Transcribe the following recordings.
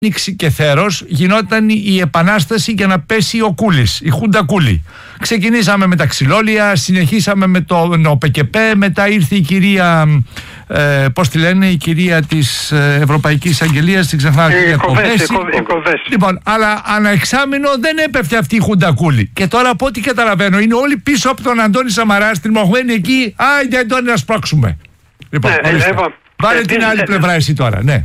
Νίξη και θέρος γινόταν η επανάσταση για να πέσει ο Κούλης, η Χούντα Κούλη. Ξεκινήσαμε με τα ξυλόλια, συνεχίσαμε με τον ΟΠΚΠ, μετά ήρθε η κυρία, πώς τη λένε, η κυρία της Ευρωπαϊκής Αγγελίας, την ξεχνάω, η Κοβέση. Λοιπόν, αλλά αναεξάμηνο δεν έπεφτε αυτή η Χούντα Κούλη. Και τώρα από ό,τι καταλαβαίνω είναι όλοι πίσω από τον Αντώνη Σαμαρά, στριμωγμένοι εκεί, άιντε Αντώνη να σπρώξουμε. Λοιπόν, βάλε την άλλη πλευρά εσύ τώρα, ναι.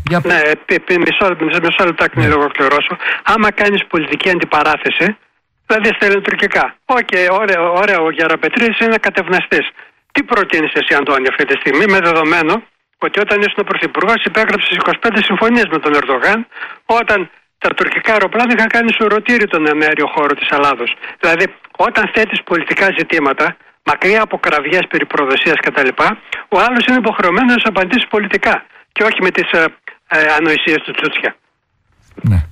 Μισό λεπτάκι να ολοκληρώσω. Άμα κάνεις πολιτική αντιπαράθεση, δηλαδή στέλνει τουρκικά. Ωραίο, ο Γεραπετρίδης είναι κατευναστής. Τι προτείνεις εσύ, Αντώνη, αυτή τη στιγμή, με δεδομένο ότι όταν ήσουν πρωθυπουργός υπέγραψες 25 συμφωνίες με τον Ερντογάν, όταν τα τουρκικά αεροπλάνα είχαν κάνει σουρωτήρι τον αέριο χώρο της Ελλάδος. Δηλαδή, όταν θέτεις πολιτικά ζητήματα, μακριά από κραυγές περί προδοσίας κτλ., ο άλλος είναι υποχρεωμένος να απαντήσει πολιτικά και όχι με τις ανοησίες του Τσούτσια. Ναι.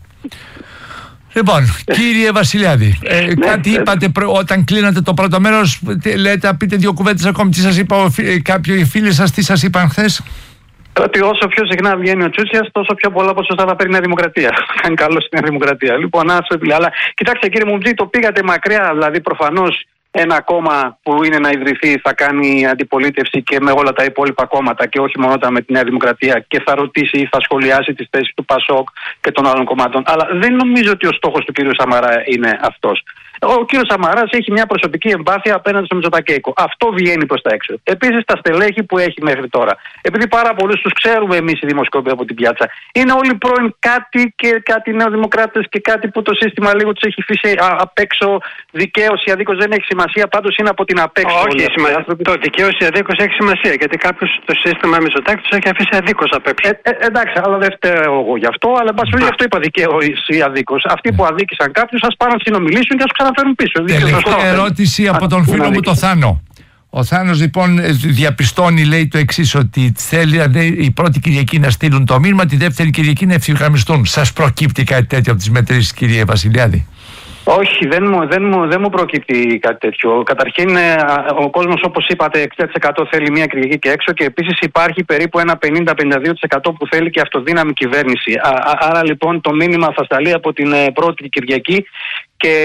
Λοιπόν, κύριε Βασιλιάδη, κάτι είπατε όταν κλείνατε το πρώτο μέρος, λέτε, πείτε δύο κουβέντες ακόμη. Τι σας είπα, κάποιοι φίλοι σας, τι σας είπαν χθες? Ότι όσο πιο συχνά βγαίνει ο Τσούτσιας, τόσο πιο πολλά ποσοστά θα παίρνει η Νέα Δημοκρατία. Κάνει καλό στην Νέα Δημοκρατία. Λοιπόν, αλλά κοιτάξτε, κύριε Μουμτζή, το πήγατε μακριά. Δηλαδή, προφανώς ένα κόμμα που είναι να ιδρυθεί θα κάνει αντιπολίτευση και με όλα τα υπόλοιπα κόμματα και όχι μόνο με τη Νέα Δημοκρατία και θα ρωτήσει ή θα σχολιάσει τις θέσεις του ΠΑΣΟΚ και των άλλων κομμάτων. Αλλά δεν νομίζω ότι ο στόχος του κ. Σαμαρά είναι αυτός. Ο κ. Σαμαράς έχει μια προσωπική εμπάθεια απέναντι στο Μητσοτακέικο. Αυτό βγαίνει προς τα έξω. Επίσης, τα στελέχη που έχει μέχρι τώρα. Επειδή πάρα πολλούς τους ξέρουμε εμείς οι δημοσκόποι από την πιάτσα, είναι όλοι πρώην κάτι και κάτι νεοδημοκράτες και κάτι που το σύστημα λίγο τους έχει αφήσει απ' έξω. Δικαίωση, αδίκως δεν έχει σημασία. Πάντως είναι από την απ' έξω. Όχι, το δικαίωση, αδίκως έχει σημασία. Γιατί κάποιος το σύστημα Μητσοτάκη τους έχει αφήσει αδίκως απ' έξω. Εντάξει, αλλά δεν φταίω εγώ γι' αυτό. Αλλά γι' αυτό είπα δικαίωση, αδίκως. Αυτοί που αδίκησαν κάποιους, ας πάνε να συνομιλήσουν και ας ξαναφέρουν πίσω. Τελευταία ερώτηση από τον φίλο μου το Θάνο. Ο Θάνος λοιπόν διαπιστώνει, λέει το εξής, ότι θέλει η πρώτη Κυριακή να στείλουν το μήνυμα, τη δεύτερη Κυριακή να ευθυγραμμιστούν. Σας προκύπτει κάτι τέτοιο από τις μετρήσεις, κύριε Βασιλιάδη? Όχι, δεν μου προκύπτει κάτι τέτοιο. Καταρχήν, ο κόσμος, όπως είπατε, 60% θέλει μία Κυριακή και έξω και επίσης υπάρχει περίπου ένα 50-52% που θέλει και αυτοδύναμη κυβέρνηση. Άρα λοιπόν το μήνυμα θα σταλεί από την πρώτη Κυριακή και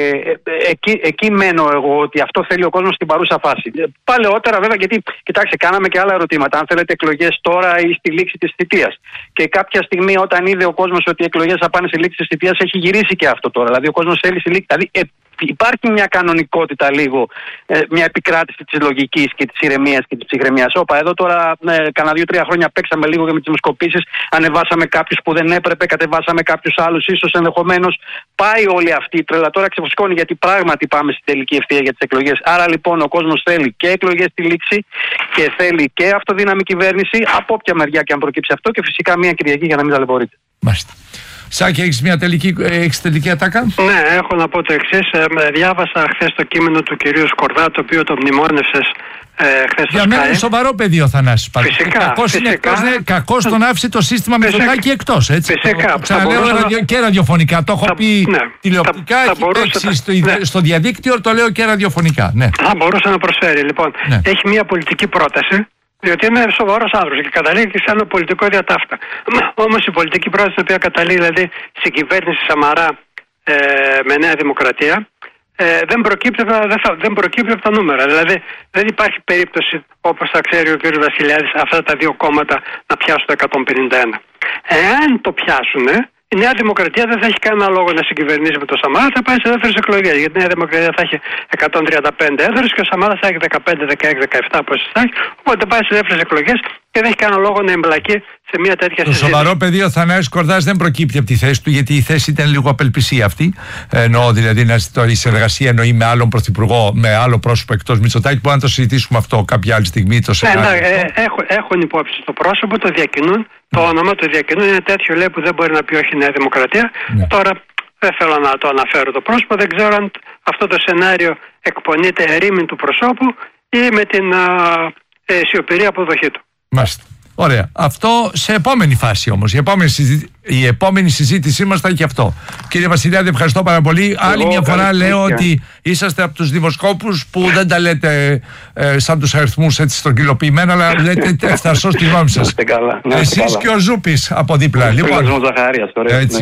εκεί μένω εγώ, ότι αυτό θέλει ο κόσμος στην παρούσα φάση. Παλαιότερα βέβαια, γιατί κοιτάξτε, κάναμε και άλλα ερωτήματα. Αν θέλετε εκλογές τώρα ή στη λήξη της θητείας. Και κάποια στιγμή, όταν είδε ο κόσμος ότι οι εκλογές θα πάνε στη λήξη της θητείας, έχει γυρίσει και αυτό τώρα. Δηλαδή, ο κόσμος θέλει στη λήξη. Δηλαδή, υπάρχει μια κανονικότητα λίγο, μια επικράτηση της λογικής και της ηρεμίας και της ψυχραιμίας. Εδώ τώρα, κάνα 2-3 χρόνια παίξαμε λίγο και με τις δημοσκοπήσεις, ανεβάσαμε κάποιους που δεν έπρεπε, κατεβάσαμε κάποιους άλλους, ίσως ενδεχομένως. Πάει όλη αυτή η τρέλα τώρα, ξεφουσκώνει, γιατί πράγματι πάμε στην τελική ευθεία για τις εκλογές. Άρα λοιπόν ο κόσμος θέλει και εκλογές στη λήξη και θέλει και αυτοδύναμη κυβέρνηση, από όποια μεριά και αν προκύψει αυτό, και φυσικά μια Κυριακή για να μην ταλαιπωρείτε. Μάλιστα. Σάκη, έχεις τελική ατάκα? Ναι, έχω να πω το εξής. Διάβασα χθες το κείμενο του κυρίου Σκορδά, το οποίο το μνημόνευσες χθες. Για μένα είναι σοβαρό παιδί ο Θανάσης. Φυσικά. Κακώς τον άφησε το σύστημα Μητσοτάκη εκτός. Έτσι. Φυσικά. Ξαναλέω και ραδιοφωνικά. Το έχω πει τηλεοπτικά, έχει παίξει στο διαδίκτυο, το λέω και ραδιοφωνικά. Ναι. Θα μπορούσε να προσφέρει. Λοιπόν, έχει μια πολιτική πρόταση. Διότι είναι σοβαρός άνθρωπος και καταλήγει σε ένα πολιτικό διατάφτα. Όμως η πολιτική πρόταση, την οποία καταλήγει δηλαδή στην κυβέρνηση Σαμαρά με Νέα Δημοκρατία, δεν προκύπτει από τα νούμερα. Δηλαδή δεν υπάρχει περίπτωση, όπως θα ξέρει ο κ. Βασιλιάδης, αυτά τα δύο κόμματα να πιάσουν το 151. Εάν το πιάσουν, η Νέα Δημοκρατία δεν θα έχει κανένα λόγο να συγκυβερνήσει με το Σαμάρα, θα πάει σε δεύτερες εκλογές. Γιατί η Νέα Δημοκρατία θα έχει 135 έδρες και ο Σαμάρας θα έχει 15, 16, 17 πόσες θα έχει. Οπότε πάει σε δεύτερες εκλογές και δεν έχει κανένα λόγο να εμπλακεί σε μια τέτοια συζήτηση. Το σοβαρό παιδί ο Θανάσης Κορδάς δεν προκύπτει από τη θέση του, γιατί η θέση ήταν λίγο απελπισία αυτή. Εννοώ δηλαδή η συνεργασία εννοεί με άλλον πρωθυπουργό, με άλλο πρόσωπο εκτός Μητσοτάκη. Μπορούμε να το συζητήσουμε αυτό κάποια άλλη στιγμή. Έχουν υπόψη το πρόσωπο, το διακινούν. Το όνομα του διακινούν, είναι τέτοιο, λέει, που δεν μπορεί να πει όχι η Νέα Δημοκρατία. Τώρα δεν θέλω να το αναφέρω το πρόσωπο, δεν ξέρω αν αυτό το σενάριο εκπονείται ερήμην του προσώπου ή με την σιωπηρή αποδοχή του. Μάλιστα. Ωραία. Αυτό σε επόμενη φάση όμως. Η επόμενη συζήτησή μας θα έχει αυτό. Κύριε Βασιλιάδη, ευχαριστώ πάρα πολύ. Άλλη μια φορά λέω ότι είσαστε από τους δημοσκόπους που δεν τα λέτε σαν τους αριθμούς έτσι στρογγυλοποιημένα, αλλά λέτε θα σώσω τη γνώμη σας. Εσείς και ο Ζούπης από δίπλα. Λοιπόν,